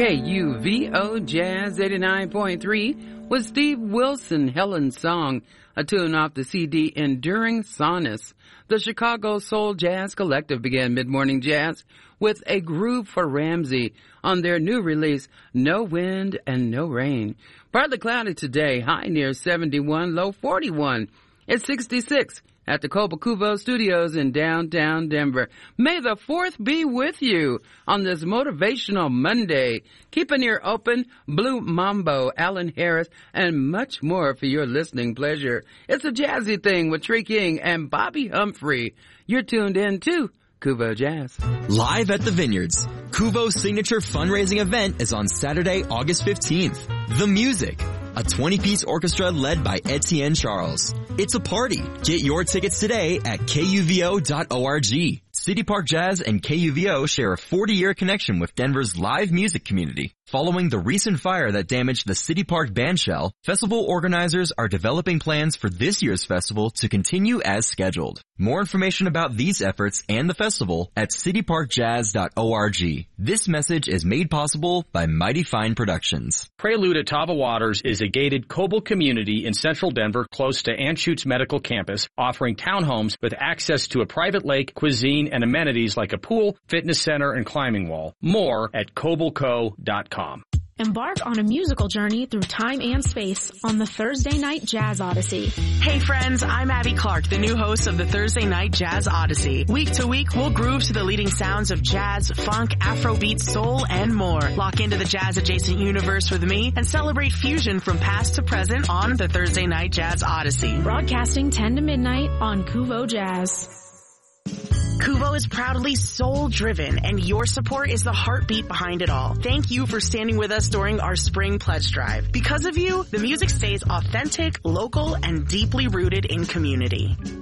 KUVO Jazz 89.3 with Steve Wilson, Helen's Song, a tune off the CD Enduring Sonnets. The Chicago Soul Jazz Collective began mid-morning jazz with a groove for Ramsey on their new release, No Wind and No Rain. Partly cloudy today, high near 71, low 41. It's 66 at the Cobo Studios in downtown Denver. May the 4th be with you on this motivational Monday. Keep an ear open, Blue Mambo, Alan Harris, and much more for your listening pleasure. It's a jazzy thing with Trey King and Bobby Humphrey. You're tuned in to Kuvo Jazz. Live at the Vineyards. Kuvo's signature fundraising event is on Saturday, August 15th. The Music. A 20-piece orchestra led by Etienne Charles. It's a party. Get your tickets today at KUVO.org. City Park Jazz and KUVO share a 40-year connection with Denver's live music community. Following the recent fire that damaged the City Park bandshell, festival organizers are developing plans for this year's festival to continue as scheduled. More information about these efforts and the festival at cityparkjazz.org. This message is made possible by Mighty Fine Productions. Prelude at Tava Waters is a gated Coble community in central Denver close to Anschutz Medical Campus, offering townhomes with access to a private lake, cuisine, and amenities like a pool, fitness center, and climbing wall. More at cobleco.com. Embark on a musical journey through time and space on the Thursday Night Jazz Odyssey. Hey friends, I'm Abby Clark, the new host of the Thursday Night Jazz Odyssey. Week to week, we'll groove to the leading sounds of jazz, funk, Afrobeat, soul, and more. Lock into the jazz-adjacent universe with me and celebrate fusion from past to present on the Thursday Night Jazz Odyssey. Broadcasting 10 to midnight on Kuvo Jazz. Kuvo is proudly soul-driven, and your support is the heartbeat behind it all. Thank you for standing with us during our spring pledge drive. Because of you, the music stays authentic, local, and deeply rooted in community.